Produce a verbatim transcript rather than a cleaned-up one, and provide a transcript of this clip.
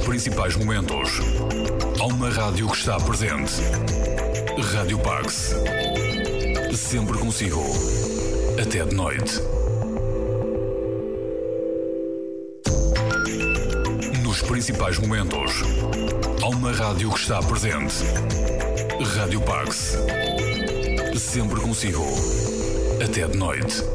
principais momentos. Há uma rádio que está presente. Rádio Pax. Sempre consigo. Até de noite. Nos principais momentos. Há uma rádio que está presente. Rádio Pax. Sempre consigo. Até de noite.